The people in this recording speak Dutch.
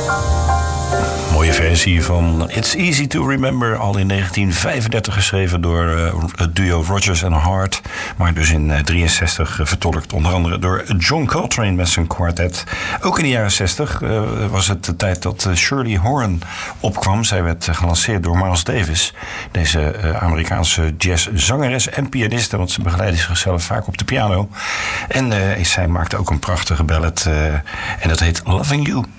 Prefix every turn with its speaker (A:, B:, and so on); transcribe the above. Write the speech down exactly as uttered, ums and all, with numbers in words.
A: Mooie versie van It's Easy to Remember, al in negentien vijfendertig geschreven door uh, het duo Rodgers and Hart, maar dus in uh, drieënzestig uh, vertolkt onder andere door John Coltrane met zijn kwartet. Ook in de jaren zestig uh, was het de tijd dat uh, Shirley Horn opkwam. Zij werd uh, gelanceerd door Miles Davis, deze uh, Amerikaanse jazzzangeres en pianiste, want ze begeleidde zichzelf vaak op de piano. En uh, zij maakte ook een prachtige ballad uh, en dat heet Loving You.